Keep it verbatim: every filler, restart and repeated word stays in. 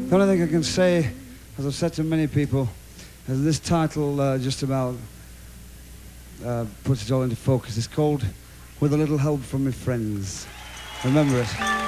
The only thing I can say, as I've said to many people, is this title uh, just about uh, puts it all into focus. It's called With a Little Help from My Friends. Remember it.